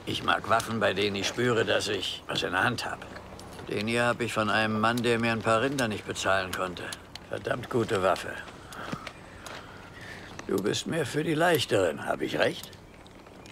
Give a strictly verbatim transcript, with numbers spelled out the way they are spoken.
Ich mag Waffen, bei denen ich spüre, dass ich was in der Hand habe. Den hier habe ich von einem Mann, der mir ein paar Rinder nicht bezahlen konnte. Verdammt gute Waffe. Du bist mehr für die leichteren, habe ich recht?